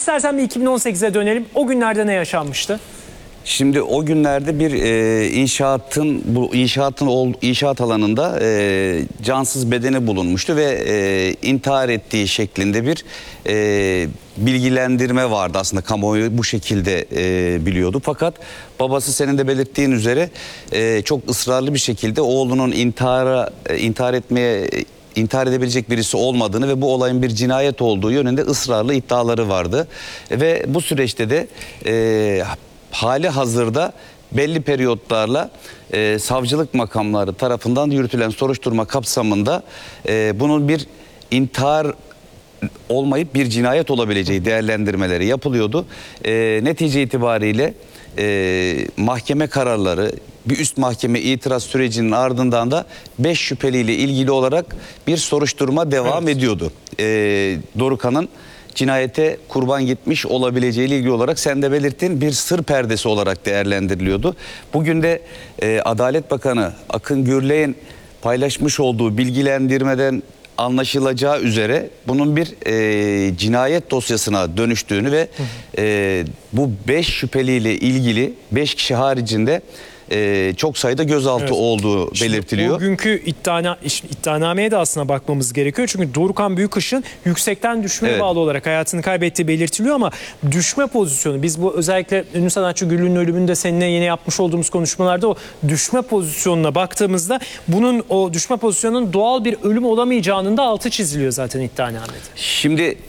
İstersen bir 2018'e dönelim. O günlerde ne yaşanmıştı? Şimdi o günlerde bir inşaat alanında cansız bedeni bulunmuştu ve intihar ettiği şeklinde bir bilgilendirme vardı. Aslında kamuoyu bu şekilde biliyordu. Fakat babası senin de belirttiğin üzere çok ısrarlı bir şekilde oğlunun intihar edebilecek birisi olmadığını ve bu olayın bir cinayet olduğu yönünde ısrarlı iddiaları vardı. Ve bu süreçte de hali hazırda belli periyotlarla savcılık makamları tarafından yürütülen soruşturma kapsamında bunun bir intihar olmayıp bir cinayet olabileceği değerlendirmeleri yapılıyordu. Netice itibariyle mahkeme kararları, bir üst mahkeme itiraz sürecinin ardından da 5 şüpheliyle ilgili olarak bir soruşturma devam ediyordu. Dorukhan'ın cinayete kurban gitmiş olabileceğiyle ilgili olarak sen de belirttin, bir sır perdesi olarak değerlendiriliyordu. Bugün de Adalet Bakanı Akın Gürlek'in paylaşmış olduğu bilgilendirmeden anlaşılacağı üzere bunun bir cinayet dosyasına dönüştüğünü ve bu 5 şüpheliyle ilgili 5 kişi haricinde çok sayıda gözaltı olduğu belirtiliyor. Bugünkü iddianameye de aslına bakmamız gerekiyor. Çünkü Dorukhan Büyükışık'ın yüksekten düşmeye bağlı olarak hayatını kaybettiği belirtiliyor ama düşme pozisyonu, biz bu özellikle ünlü sanatçı Güllü'nün ölümünde seninle yine yapmış olduğumuz konuşmalarda o düşme pozisyonuna baktığımızda bunun, o düşme pozisyonunun doğal bir ölüm olamayacağının da altı çiziliyor zaten iddianamede. Şimdi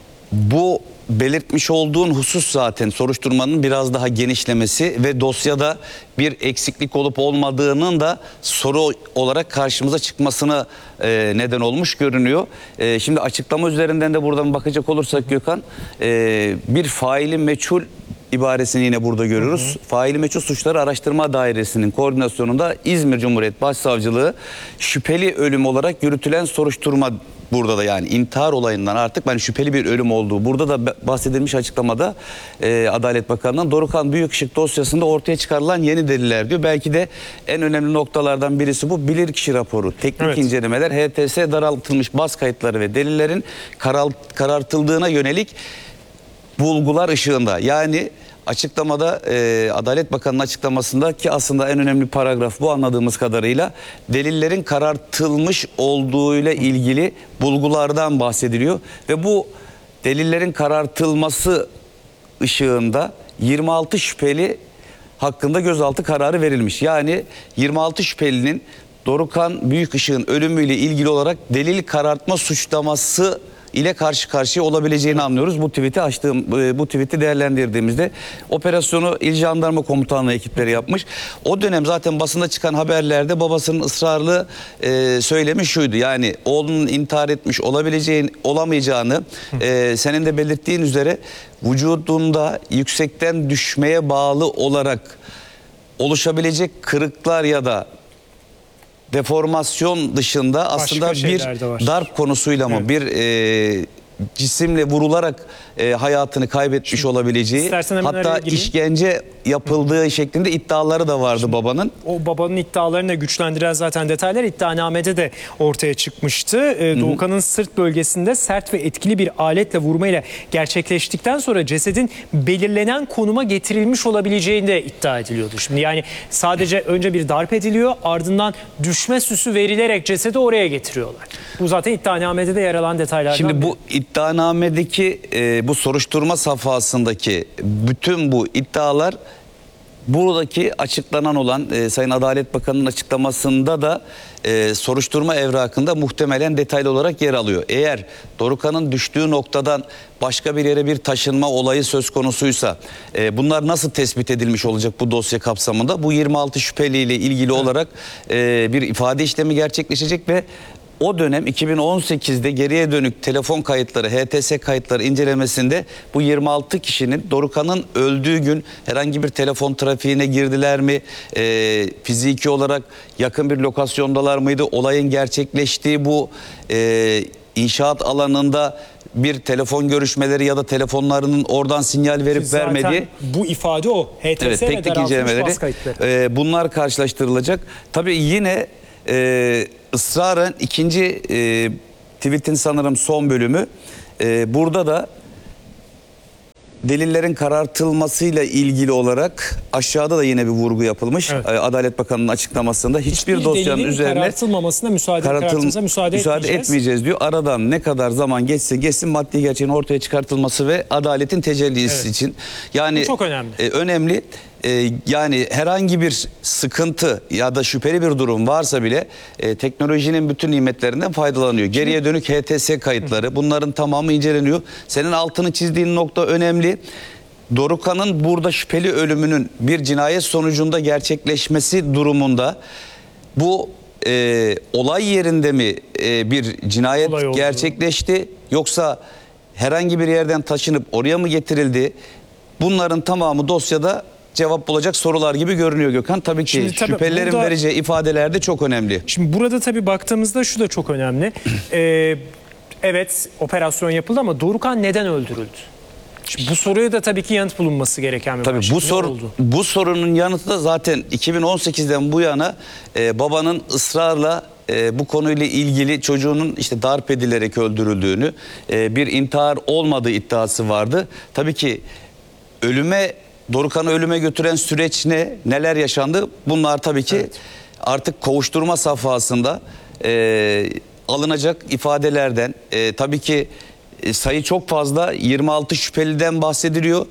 bu belirtmiş olduğun husus zaten soruşturmanın biraz daha genişlemesi ve dosyada bir eksiklik olup olmadığının da soru olarak karşımıza çıkmasına neden olmuş görünüyor. Şimdi açıklama üzerinden de buradan bakacak olursak Gökhan, bir faili meçhul ibaresini yine burada görüyoruz. Faili meçhul suçları araştırma dairesinin koordinasyonunda İzmir Cumhuriyet Başsavcılığı şüpheli ölüm olarak yürütülen soruşturma. Burada da yani intihar olayından artık şüpheli bir ölüm olduğu burada da bahsedilmiş açıklamada Adalet Bakanı'ndan Dorukhan Büyükışık dosyasında ortaya çıkarılan yeni deliller diyor. Belki de en önemli noktalardan birisi bu bilirkişi raporu, teknik incelemeler, HTS daraltılmış baz kayıtları ve delillerin karartıldığına yönelik bulgular ışığında. Yani açıklamada Adalet Bakanı'nın açıklamasında ki aslında en önemli paragraf bu anladığımız kadarıyla delillerin karartılmış olduğuyla ilgili bulgulardan bahsediliyor ve bu delillerin karartılması ışığında 26 şüpheli hakkında gözaltı kararı verilmiş. Yani 26 şüphelinin Dorukhan Büyükışık'ın ölümüyle ilgili olarak delil karartma suçlaması ile karşı karşıya olabileceğini anlıyoruz. Bu tweet'i değerlendirdiğimizde operasyonu İl Jandarma Komutanlığı ekipleri yapmış. O dönem zaten basında çıkan haberlerde babasının ısrarlı söylemi şuydu. Yani oğlunun intihar etmiş olamayacağını senin de belirttiğin üzere vücudunda yüksekten düşmeye bağlı olarak oluşabilecek kırıklar ya da deformasyon dışında aslında bir darp konusuyla mı bir cisimle vurularak hayatını kaybetmiş olabileceği, hatta işkence yapıldığı şeklinde iddiaları da vardı babanın. O babanın iddialarını güçlendiren zaten detaylar iddianamede de ortaya çıkmıştı. Dorukhan'ın sırt bölgesinde sert ve etkili bir aletle vurmayla gerçekleştikten sonra cesedin belirlenen konuma getirilmiş olabileceğini de iddia ediliyordu. Şimdi yani sadece önce bir darp ediliyor, ardından düşme süsü verilerek cesedi oraya getiriyorlar. Bu zaten iddianamede de yer alan detaylardan. Şimdi bu iddianamedeki bu soruşturma safhasındaki bütün bu iddialar buradaki açıklanan olan Sayın Adalet Bakanı'nın açıklamasında da soruşturma evrakında muhtemelen detaylı olarak yer alıyor. Eğer Dorukhan'ın düştüğü noktadan başka bir yere bir taşınma olayı söz konusuysa bunlar nasıl tespit edilmiş olacak bu dosya kapsamında? Bu 26 şüpheliyle ilgili olarak bir ifade işlemi gerçekleşecek ve o dönem 2018'de geriye dönük telefon kayıtları, HTS kayıtları incelemesinde bu 26 kişinin Dorukhan'ın öldüğü gün herhangi bir telefon trafiğine girdiler mi? Fiziki olarak yakın bir lokasyondalar mıydı? Olayın gerçekleştiği bu inşaat alanında bir telefon görüşmeleri ya da telefonlarının oradan sinyal verip vermediği. Bu ifade o. HTS teknik incelemeleri. Bunlar karşılaştırılacak. Tabii yine ısraren ikinci tweet'in sanırım son bölümü. Burada da delillerin karartılmasıyla ilgili olarak aşağıda da yine bir vurgu yapılmış. Evet. Adalet Bakanı'nın açıklamasında hiçbir dosyanın delilin üzerine karartılmamasına müsaade etmeyeceğiz diyor. Aradan ne kadar zaman geçse geçsin maddi gerçeğin ortaya çıkartılması ve adaletin tecellisi için. Yani bu çok önemli. Önemli. Yani herhangi bir sıkıntı ya da şüpheli bir durum varsa bile teknolojinin bütün nimetlerinden faydalanıyor. Geriye dönük HTS kayıtları, bunların tamamı inceleniyor. Senin altını çizdiğin nokta önemli. Dorukhan'ın burada şüpheli ölümünün bir cinayet sonucunda gerçekleşmesi durumunda bu olay yerinde mi bir cinayet gerçekleşti, yoksa herhangi bir yerden taşınıp oraya mı getirildi? Bunların tamamı dosyada cevap bulacak sorular gibi görünüyor Gökhan. Tabii ki şüphelilerin vereceği ifadeler de çok önemli. Şimdi burada tabii baktığımızda şu da çok önemli. Evet, operasyon yapıldı ama Dorukhan neden öldürüldü? Şimdi bu soruya da tabii ki yanıt bulunması gereken bir başlık. Bu sorunun yanıtı da zaten 2018'den bu yana babanın ısrarla bu konuyla ilgili çocuğunun işte darp edilerek öldürüldüğünü, bir intihar olmadığı iddiası vardı. Tabii ki Dorukhan'ı ölüme götüren süreç neler yaşandı? Bunlar tabii ki artık kovuşturma safhasında alınacak ifadelerden, tabii ki sayı çok fazla, 26 şüpheliden bahsediliyor.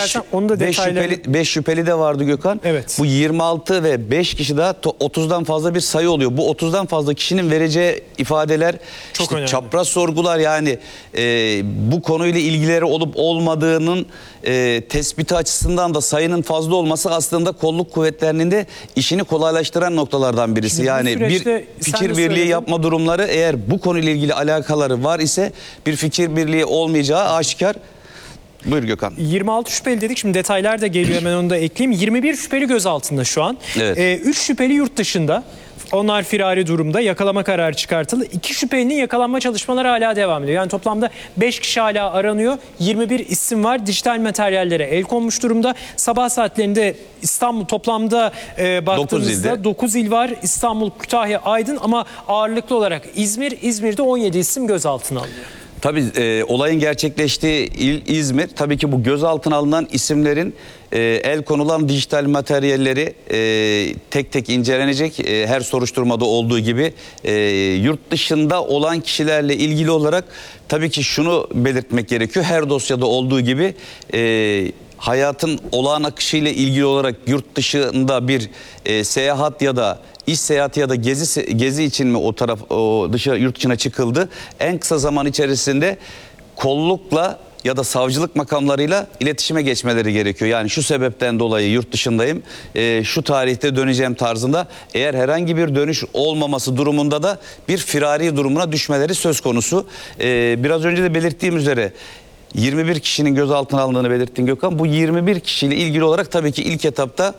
5 şüpheli de vardı Gökhan. Evet. Bu 26 ve 5 kişi daha 30'dan fazla bir sayı oluyor. Bu 30'dan fazla kişinin vereceği ifadeler çok önemli. Çapraz sorgular, yani bu konuyla ilgileri olup olmadığının tespiti açısından da sayının fazla olması aslında kolluk kuvvetlerinin de işini kolaylaştıran noktalardan birisi. Şimdi yani bir fikir birliği yapma durumları, eğer bu konuyla ilgili alakaları var ise bir fikir birliği olmayacağı aşikar. Buyur Gökhan. 26 şüpheli dedik. Şimdi detaylar da geliyor. Hemen onu da ekleyeyim. 21 şüpheli gözaltında şu an. Evet. 3 şüpheli yurt dışında. Onlar firari durumda. Yakalama kararı çıkartıldı. 2 şüphelinin yakalanma çalışmaları hala devam ediyor. Yani toplamda 5 kişi hala aranıyor. 21 isim var. Dijital materyallere el konmuş durumda. Sabah saatlerinde İstanbul toplamda baktığımızda 9 il var. İstanbul, Kütahya, Aydın ama ağırlıklı olarak İzmir'de 17 isim gözaltına alınıyor. Tabii olayın gerçekleştiği il İzmir. Tabii ki bu gözaltına alınan isimlerin el konulan dijital materyalleri tek tek incelenecek. Her soruşturmada olduğu gibi yurt dışında olan kişilerle ilgili olarak tabii ki şunu belirtmek gerekiyor. Her dosyada olduğu gibi hayatın olağan akışıyla ilgili olarak yurt dışında bir seyahat ya da İş seyahati ya da gezi için mi yurt dışına çıkıldı? En kısa zaman içerisinde kollukla ya da savcılık makamlarıyla iletişime geçmeleri gerekiyor. Yani şu sebepten dolayı yurt dışındayım, şu tarihte döneceğim tarzında. Eğer herhangi bir dönüş olmaması durumunda da bir firari durumuna düşmeleri söz konusu. Biraz önce de belirttiğim üzere 21 kişinin gözaltına alındığını belirttin Gökhan. Bu 21 kişiyle ilgili olarak tabii ki ilk etapta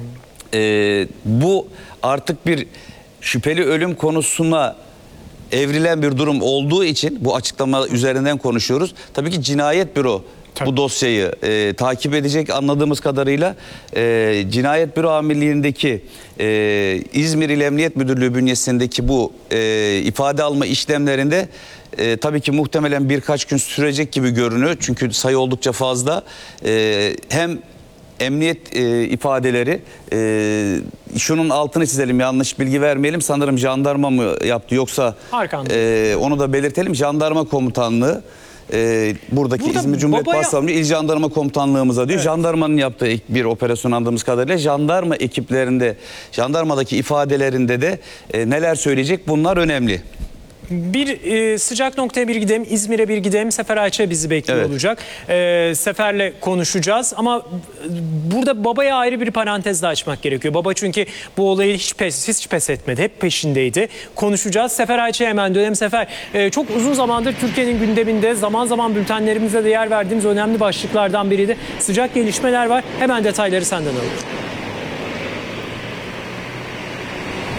bu artık bir şüpheli ölüm konusuna evrilen bir durum olduğu için bu açıklama üzerinden konuşuyoruz. Tabii ki Cinayet Büro bu dosyayı takip edecek anladığımız kadarıyla. Cinayet Büro Amirliği'ndeki İzmir İl Emniyet Müdürlüğü bünyesindeki bu ifade alma işlemlerinde tabii ki muhtemelen birkaç gün sürecek gibi görünüyor. Çünkü sayı oldukça fazla. Hem emniyet ifadeleri, şunun altını çizelim, yanlış bilgi vermeyelim, sanırım jandarma mı yaptı yoksa onu da belirtelim. Jandarma Komutanlığı buradaki İzmir Cumhuriyet Başsavcılığı İl Jandarma Komutanlığımıza diyor. Evet. Jandarmanın yaptığı bir operasyon anladığımız kadarıyla jandarma ekiplerinde, jandarmadaki ifadelerinde de neler söyleyecek, bunlar önemli. Bir sıcak noktaya bir gidelim, İzmir'e bir gidelim. Sefer Ayça bizi bekliyor olacak. Sefer'le konuşacağız ama burada babaya ayrı bir parantez de açmak gerekiyor. Baba çünkü bu olayı hiç pes etmedi, hep peşindeydi. Konuşacağız. Sefer Ayça'ya hemen dönelim. Sefer, çok uzun zamandır Türkiye'nin gündeminde, zaman zaman bültenlerimizde de yer verdiğimiz önemli başlıklardan biriydi. Sıcak gelişmeler var. Hemen detayları senden alalım.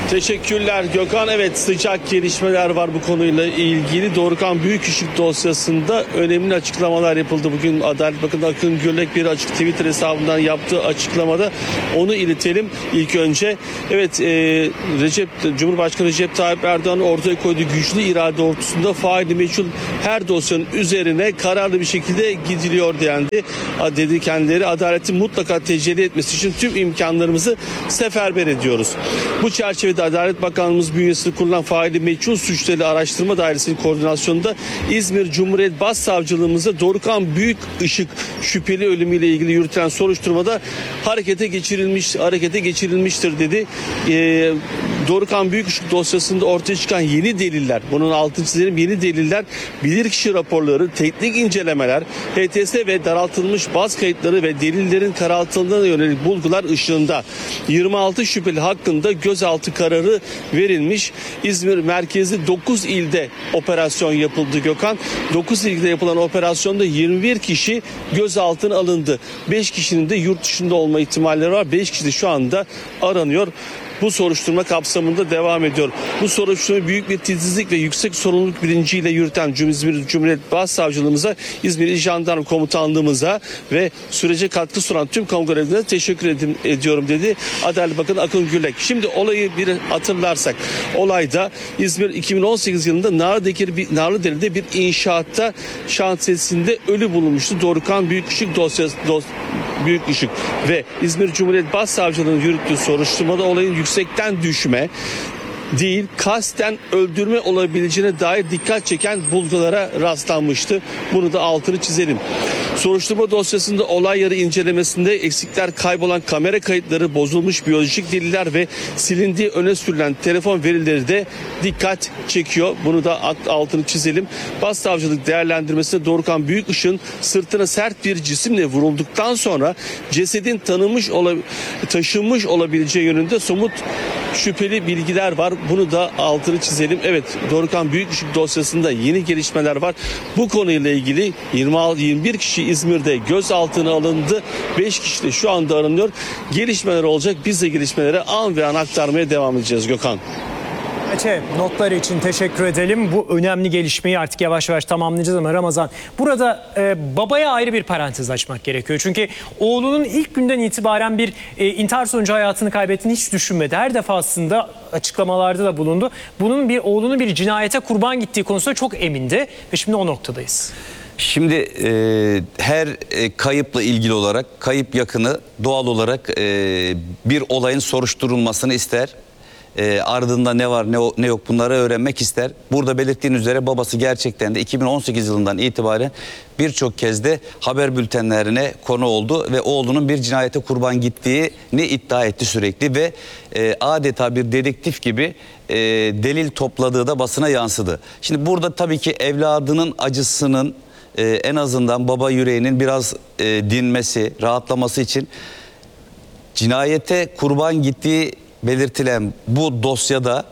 Teşekkürler Gökhan. Evet, sıcak gelişmeler var bu konuyla ilgili. Dorukhan Büyükışık dosyasında önemli açıklamalar yapıldı. Bugün Adalet Bakanı Akın Gürlek bir açık Twitter hesabından yaptığı açıklamada onu iletelim ilk önce. Evet, Cumhurbaşkanı Recep Tayyip Erdoğan'ın ortaya koyduğu güçlü irade doğrultusunda faili meçhul her dosyanın üzerine kararlı bir şekilde gidiliyor dendi. Dedi kendileri, adaletin mutlaka tecelli etmesi için tüm imkanlarımızı seferber ediyoruz. Bu çerçevede Adalet Bakanlığımız bünyesinde kurulan faili meçhul suçları araştırma dairesinin koordinasyonunda İzmir Cumhuriyet Başsavcılığımızda Dorukhan Büyükışık şüpheli ölümüyle ilgili yürütülen soruşturmada harekete geçirilmiştir dedi. Dorukhan Büyükışık dosyasında ortaya çıkan yeni deliller, bunun altını çizelim, yeni deliller, bilirkişi raporları, teknik incelemeler, HTS ve daraltılmış baz kayıtları ve delillerin karartıldığına yönelik bulgular ışığında 26 şüpheli hakkında gözaltı kararı verilmiş. İzmir merkezli 9 ilde operasyon yapıldı Gökhan. 9 ilde yapılan operasyonda 21 kişi gözaltına alındı. 5 kişinin de yurt dışında olma ihtimalleri var. 5 kişi de şu anda aranıyor. Bu soruşturma kapsamında devam ediyor. Bu soruşturma büyük bir titizlik ve yüksek sorumluluk bilinciyle yürüten İzmir Cumhuriyet Başsavcılığımıza, İzmir İl Jandarma Komutanlığımıza ve sürece katkı sunan tüm kamu görevlilerine teşekkür ediyorum dedi Adalet Bakanı Akın Gürlek. Şimdi olayı bir hatırlarsak, olayda İzmir 2018 yılında Narlıdere'de bir inşaatta şantiyesinde ölü bulunmuştu. Dorukhan Büyükışık dosyası Büyükışık ve İzmir Cumhuriyet Başsavcılığı'nın yürüttüğü soruşturmada olayın yüksekten düşme değil, kasten öldürme olabileceğine dair dikkat çeken bulgulara rastlanmıştı. Bunu da altını çizelim. Soruşturma dosyasında olay yeri incelemesinde eksikler, kaybolan kamera kayıtları, bozulmuş biyolojik deliller ve silindiği öne sürülen telefon verileri de dikkat çekiyor. Bunu da altını çizelim. Başsavcılık değerlendirmesinde Dorukhan Büyükışık'ın sırtına sert bir cisimle vurulduktan sonra cesedin taşınmış olabileceği yönünde somut şüpheli bilgiler var. Bunu da altını çizelim. Evet, Dorukhan Büyükışık dosyasında yeni gelişmeler var. Bu konuyla ilgili 21 kişi İzmir'de gözaltına alındı. 5 kişi de şu anda aranıyor. Gelişmeler olacak. Biz de gelişmelere an ve an aktarmaya devam edeceğiz Gökhan. Notlar için teşekkür edelim. Bu önemli gelişmeyi artık yavaş yavaş tamamlayacağız ama Ramazan, burada babaya ayrı bir parantez açmak gerekiyor. Çünkü oğlunun ilk günden itibaren bir intihar sonucu hayatını kaybettiğini hiç düşünmedi. Her defasında açıklamalarda da bulundu. Bunun oğlunun bir cinayete kurban gittiği konusunda çok emindi ve şimdi o noktadayız. Şimdi her kayıpla ilgili olarak kayıp yakını doğal olarak bir olayın soruşturulmasını ister. Ardında ne var ne yok bunları öğrenmek ister. Burada belirttiğin üzere babası gerçekten de 2018 yılından itibaren birçok kez de haber bültenlerine konu oldu ve oğlunun bir cinayete kurban gittiğini iddia etti sürekli ve adeta bir dedektif gibi delil topladığı da basına yansıdı. Şimdi burada tabii ki evladının acısının en azından baba yüreğinin biraz dinmesi, rahatlaması için cinayete kurban gittiği belirtilen bu dosyada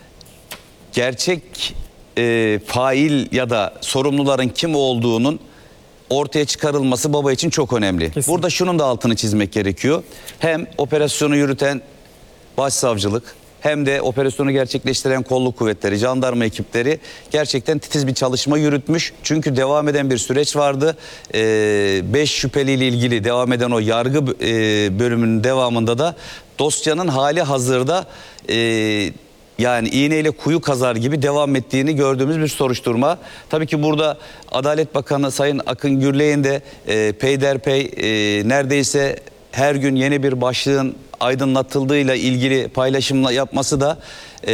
gerçek fail ya da sorumluların kim olduğunun ortaya çıkarılması baba için çok önemli. Kesinlikle. Burada şunun da altını çizmek gerekiyor. Hem operasyonu yürüten başsavcılık hem de operasyonu gerçekleştiren kolluk kuvvetleri, jandarma ekipleri gerçekten titiz bir çalışma yürütmüş. Çünkü devam eden bir süreç vardı. 5 şüpheliyle ilgili devam eden o yargı bölümünün devamında da dosyanın hali hazırda yani iğneyle kuyu kazar gibi devam ettiğini gördüğümüz bir soruşturma. Tabii ki burada Adalet Bakanı Sayın Akın Gürlek'in de peyderpey neredeyse her gün yeni bir başlığın aydınlatıldığıyla ilgili paylaşımla yapması da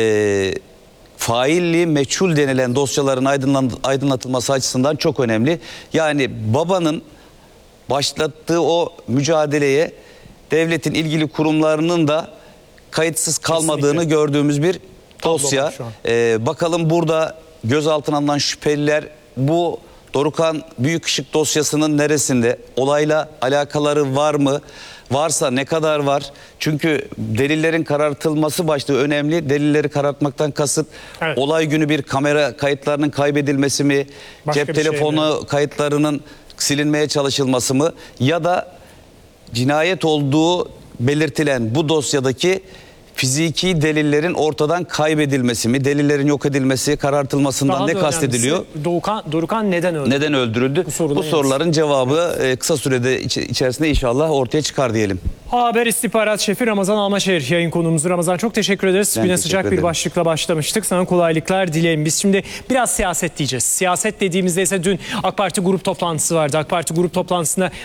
failli meçhul denilen dosyaların aydınlatılması açısından çok önemli. Yani babanın başlattığı o mücadeleye devletin ilgili kurumlarının da kayıtsız kalmadığını kesinlikle gördüğümüz bir dosya. Bakalım burada gözaltına alınan şüpheliler bu Dorukhan Büyükışık dosyasının neresinde? Olayla alakaları var mı? Varsa ne kadar var? Çünkü delillerin karartılması başlığı önemli. Delilleri karartmaktan kasıt olay günü bir kamera kayıtlarının kaybedilmesi mi? Başka Cep telefonu kayıtlarının silinmeye çalışılması mı? Ya da cinayet olduğu belirtilen bu dosyadaki fiziki delillerin ortadan kaybedilmesi mi, delillerin yok edilmesi, karartılmasından Daha ne da kastediliyor? önemlisi, Dorukhan neden öldü? Neden öldürüldü? Bu soruların cevabı kısa sürede içerisinde inşallah ortaya çıkar diyelim. Haber İstihbarat Şefi Ramazan Almaşehir yayın konuğumuz. Ramazan, çok teşekkür ederiz. Ben Güne teşekkür sıcak bir ederim. başlıkla başlamıştık. Sana kolaylıklar dileyelim. Biz şimdi biraz siyaset diyeceğiz. Siyaset dediğimizde ise dün AK Parti grup toplantısı vardı. AK Parti grup toplantısında